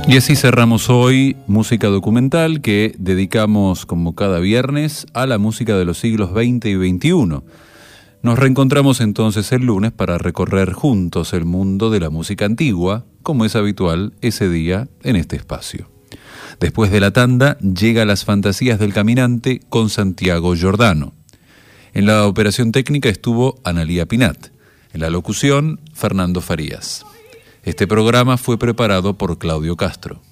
Y así cerramos hoy Música Documental, que dedicamos como cada viernes a la música de los siglos XX y XXI. Nos reencontramos entonces el lunes para recorrer juntos el mundo de la música antigua, como es habitual ese día en este espacio. Después de la tanda llega Las Fantasías del Caminante con Santiago Giordano. En la operación técnica estuvo Analía Pinat. En la locución, Fernando Farías. Este programa fue preparado por Claudio Castro.